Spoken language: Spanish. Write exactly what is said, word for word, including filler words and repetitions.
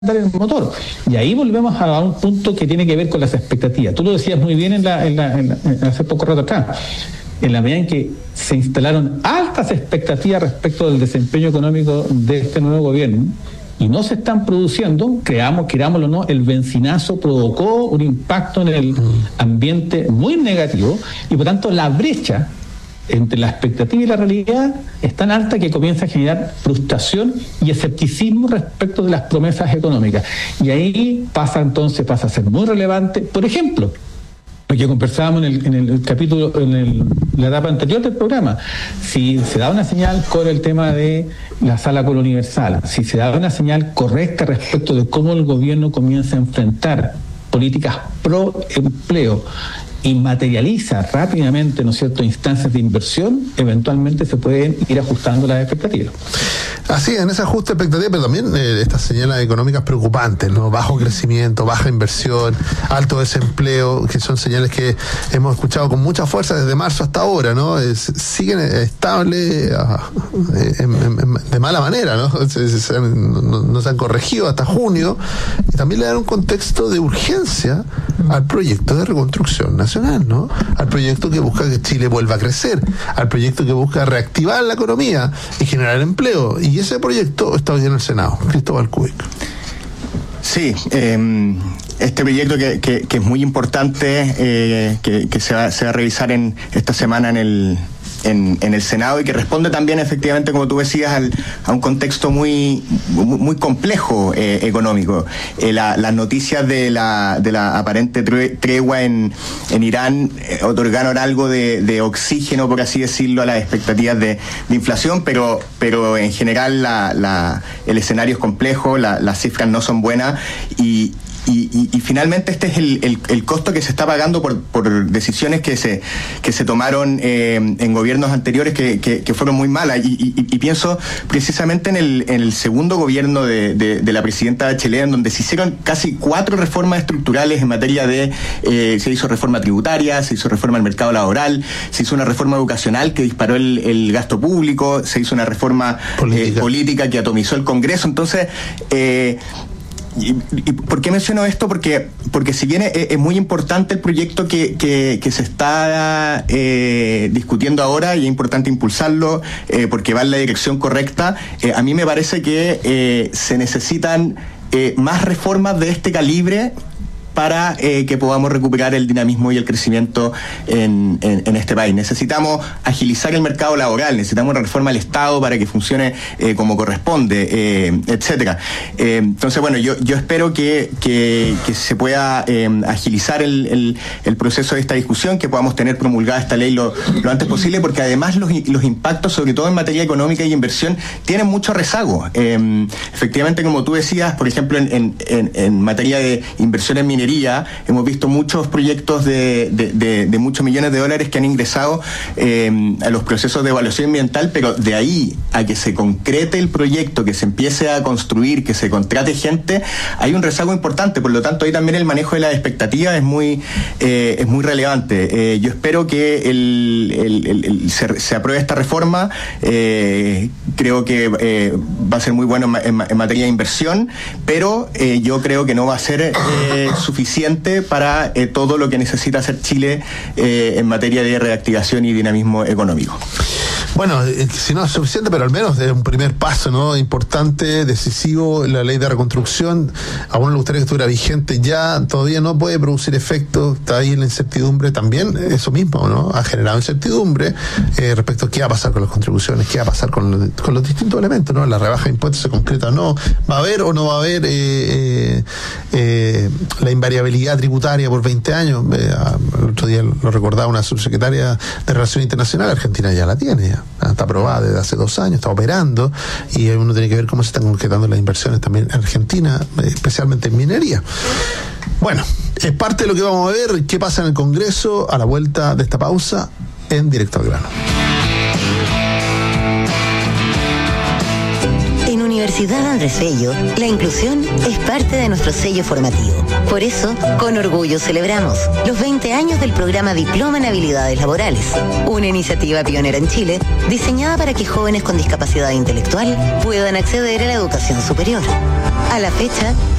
andar el motor. Y ahí volvemos a un punto que tiene que ver con las expectativas. Tú lo decías muy bien en la, en la, en la, en hace poco rato atrás. En la medida en que se instalaron altas expectativas respecto del desempeño económico de este nuevo gobierno y no se están produciendo, creamos, querámoslo o no, el bencinazo provocó un impacto en el ambiente muy negativo y por tanto la brecha entre la expectativa y la realidad es tan alta que comienza a generar frustración y escepticismo respecto de las promesas económicas. Y ahí pasa entonces, pasa a ser muy relevante, por ejemplo, lo que conversábamos en el, en el capítulo, en el, la etapa anterior del programa, si se da una señal con el tema de la sala Colo Universal, si se da una señal correcta respecto de cómo el gobierno comienza a enfrentar políticas pro empleo y materializa rápidamente, ¿no es cierto?, instancias de inversión, eventualmente se pueden ir ajustando las expectativas. Así, en ese ajuste de expectativas, pero también eh, estas señales económicas preocupantes, ¿no? Bajo crecimiento, baja inversión, alto desempleo, que son señales que hemos escuchado con mucha fuerza desde marzo hasta ahora, ¿no? Es, siguen estables eh, de mala manera, ¿no? Se, se han, no, no se han corregido hasta junio, y también le dan un contexto de urgencia al proyecto de reconstrucción nacional, ¿no? Al proyecto que busca que Chile vuelva a crecer, al proyecto que busca reactivar la economía y generar empleo. Y ese proyecto está hoy en el Senado. Cristóbal Cubik. Sí, eh, este proyecto que, que, que es muy importante, eh, que, que se, va, se va a revisar en esta semana en el En, en el Senado y que responde también efectivamente, como tú decías, al, a un contexto muy muy, muy complejo eh, económico. Eh, la, las noticias de la de la aparente tregua en, en Irán eh, otorgaron algo de, de oxígeno, por así decirlo, a las expectativas de, de inflación, pero pero en general la, la, el escenario es complejo, la, las cifras no son buenas y Y, y, y finalmente este es el, el, el costo que se está pagando por, por decisiones que se que se tomaron eh, en gobiernos anteriores que, que, que fueron muy malas. Y, y, y pienso precisamente en el, en el segundo gobierno de, de, de la presidenta Bachelet, en donde se hicieron casi cuatro reformas estructurales en materia de, eh, se hizo reforma tributaria, se hizo reforma al mercado laboral, se hizo una reforma educacional que disparó el, el gasto público, se hizo una reforma política, eh, política que atomizó el Congreso. Entonces, eh, ¿Y, y por qué menciono esto? Porque porque si bien es, es muy importante el proyecto que, que, que se está eh, discutiendo ahora y es importante impulsarlo eh, porque va en la dirección correcta, eh, a mí me parece que eh, se necesitan eh, más reformas de este calibre para eh, que podamos recuperar el dinamismo y el crecimiento en, en, en este país. Necesitamos agilizar el mercado laboral, necesitamos una reforma al Estado para que funcione eh, como corresponde, eh, etcétera. Eh, entonces, bueno, yo, yo espero que, que, que se pueda eh, agilizar el, el, el proceso de esta discusión, que podamos tener promulgada esta ley lo, lo antes posible, porque además los, los impactos, sobre todo en materia económica y inversión, tienen mucho rezago. Eh, efectivamente, como tú decías, por ejemplo, en, en, en, en materia de inversión en minería, hemos visto muchos proyectos de, de, de, de muchos millones de dólares que han ingresado eh, a los procesos de evaluación ambiental, pero de ahí a que se concrete el proyecto, que se empiece a construir, que se contrate gente, hay un rezago importante. Por lo tanto, ahí también el manejo de las expectativas es muy eh, es muy relevante. Eh, yo espero que el, el, el, el, se, se apruebe esta reforma. Eh, creo que eh, va a ser muy bueno en, en, en materia de inversión, pero eh, yo creo que no va a ser eh, suficiente para eh, todo lo que necesita hacer Chile eh, en materia de reactivación y dinamismo económico. Bueno, eh, si no es suficiente, pero al menos es un primer paso, ¿no? Importante, decisivo, la ley de reconstrucción. A uno le gustaría que estuviera vigente ya, todavía no puede producir efecto, está ahí la incertidumbre también, eso mismo, ¿no? Ha generado incertidumbre eh, respecto a qué va a pasar con las contribuciones, qué va a pasar con los, con los distintos elementos, ¿no? La rebaja de impuestos se concreta o no, va a haber o no va a haber eh, eh, eh, la invariabilidad tributaria por veinte años. Eh, el otro día lo recordaba una subsecretaria de Relaciones Internacionales, Argentina ya la tiene, ya está aprobada desde hace dos años, está operando, y uno tiene que ver cómo se están concretando las inversiones también en Argentina, especialmente en minería. Bueno, es parte de lo que vamos a ver, qué pasa en el Congreso a la vuelta de esta pausa en Directo al Grano. En Universidad Universidad Andrés Bello, la inclusión es parte de nuestro sello formativo. Por eso, con orgullo celebramos los veinte años del programa Diploma en Habilidades Laborales, una iniciativa pionera en Chile diseñada para que jóvenes con discapacidad intelectual puedan acceder a la educación superior. A la fecha,